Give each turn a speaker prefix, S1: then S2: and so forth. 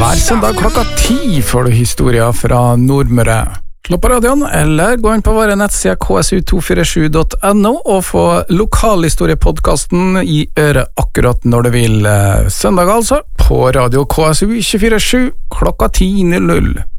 S1: Hver søndag klokka 10 får du historier fra Nordmøre. Slå på radioen, eller gå inn på våre nettsider ksu247.no og få lokalhistoriepodcasten i øret akkurat når du vil. Søndag altså, på radio KSU 247 klokka 10:00.